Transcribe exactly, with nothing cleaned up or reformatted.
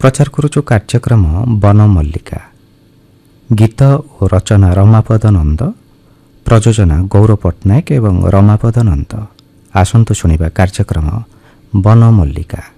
प्रचार करुचु कार्यक्रम वन मल्लिका। गीत और रचना रमापद नंद, प्रयोजना गौरव पट्टनायक एवं रमापद नंद। आसंतु शुणिबा कार्यक्रम वन मल्लिका।